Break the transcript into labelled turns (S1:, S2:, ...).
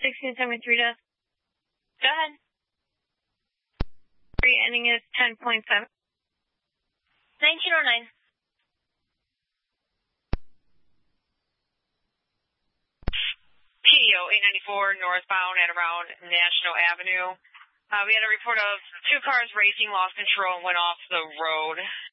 S1: 1673 death.
S2: Go ahead.
S1: Ending is 10.7.
S2: 1909.
S3: PO 894 northbound at around National Avenue. We had a report of two cars racing, lost control, and went off the road.